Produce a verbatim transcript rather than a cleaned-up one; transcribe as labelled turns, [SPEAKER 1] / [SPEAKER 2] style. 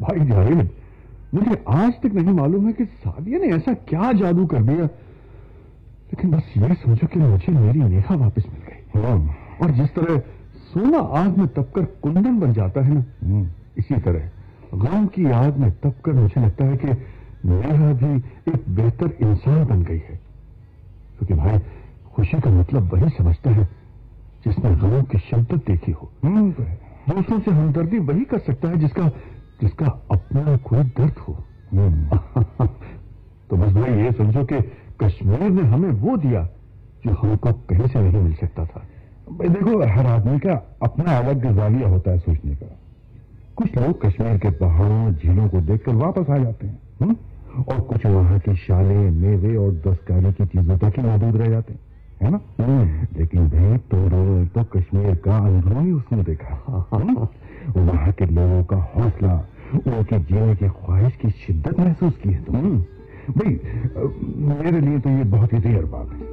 [SPEAKER 1] بھائی جاوید، مجھے آج تک نہیں معلوم ہے کہ سعدیہ نے ایسا کیا جادو کر دیا، لیکن بس یہ سمجھو کہ مجھے میری نیہا واپس مل گئی. اور جس طرح سونا آگ میں تپ کر کندن بن جاتا ہے نا، اسی طرح غم کی آگ میں تپ کر مجھے لگتا ہے کہ نیہا بھی ایک بہتر انسان بن گئی ہے. کیونکہ بھائی خوشی کا مطلب وہی سمجھتا ہے جس نے غموں کی شدت دیکھی ہو. دوسروں سے ہمدردی وہی کر سکتا ہے جس کا جس کا اپنا کوئی درد ہو. تو بس بھائی یہ سمجھو کہ کشمیر نے ہمیں وہ دیا جو ہم کو کہیں سے نہیں مل سکتا تھا.
[SPEAKER 2] بھائی دیکھو، ہر آدمی کا اپنا الگ زاویہ ہوتا ہے سوچنے کا. کچھ لوگ کشمیر کے پہاڑوں جھیلوں کو دیکھ کر واپس آ جاتے ہیں، اور کچھ وہاں کی شالیں، میوے اور دستکاری کی چیزوں تک ہی محدود رہ جاتے ہیں، ہے نا؟ لیکن بھائی تو تو کشمیر کا اندرونی حسن دیکھا، وہاں کے لوگوں کا حوصلہ، ان کی جینے کی خواہش کی شدت محسوس کی ہے تم. بھائی میرے لیے تو یہ بہت ہی ریئر بات ہے.